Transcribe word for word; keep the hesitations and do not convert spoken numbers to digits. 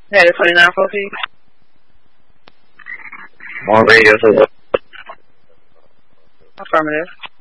Had a twenty-nine four P. More radio, so Affirmative.